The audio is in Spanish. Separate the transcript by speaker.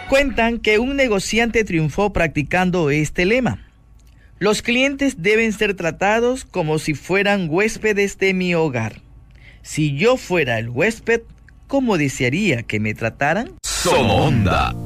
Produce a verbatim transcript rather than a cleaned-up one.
Speaker 1: Cuentan que un negociante triunfó practicando este lema: los clientes deben ser tratados como si fueran huéspedes de mi hogar. Si yo fuera el huésped, ¿cómo desearía que me trataran?
Speaker 2: Somos Onda.